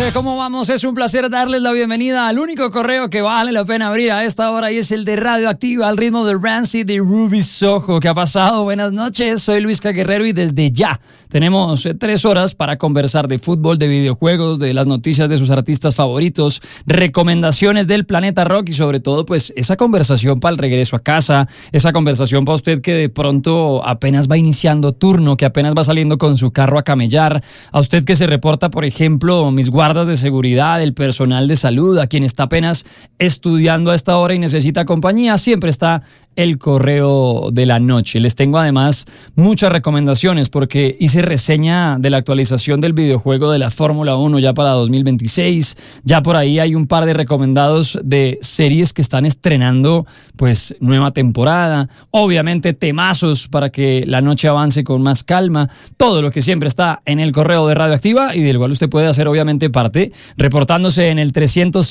¿Cómo vamos? Es un placer darles la bienvenida al único correo que vale la pena abrir a esta hora y es el de Radioactiva al ritmo del Rancid de Ruby Soho. ¿Qué ha pasado? Buenas noches, soy Luis Guerrero y desde ya tenemos 3 horas para conversar de fútbol, de videojuegos, de las noticias de sus artistas favoritos, recomendaciones del planeta rock y sobre todo pues esa conversación para el regreso a casa, esa conversación para usted que de pronto apenas va iniciando turno, que apenas va saliendo con su carro a camellar, a usted que se reporta, por ejemplo, mis guardas de seguridad, el personal de salud, a quien está apenas estudiando a esta hora y necesita compañía, siempre está el correo de la noche. Les tengo además muchas recomendaciones porque hice reseña de la actualización del videojuego de la Fórmula 1 ya para 2026. Ya por ahí hay un par de recomendados de series que están estrenando pues nueva temporada. Obviamente temazos para que la noche avance con más calma. Todo lo que siempre está en el correo de Radioactiva y del cual usted puede hacer obviamente parte reportándose en el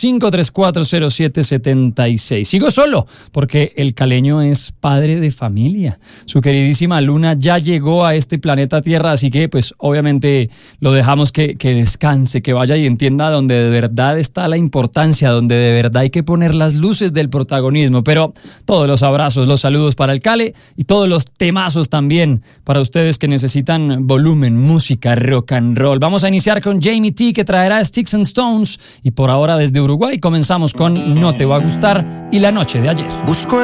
305-3407-76. Sigo solo porque el caleño es padre de familia. Su queridísima Luna ya llegó a este planeta Tierra, así que pues obviamente lo dejamos que descanse, que vaya y entienda donde de verdad está la importancia, donde de verdad hay que poner las luces del protagonismo. Pero todos los abrazos, los saludos para el Cale y todos los temazos también para ustedes que necesitan volumen, música, rock and roll. Vamos a iniciar con Jamie T, que traerá Sticks and Stones, y por ahora desde Uruguay comenzamos con No Te Va a Gustar y La Noche de Ayer. Busco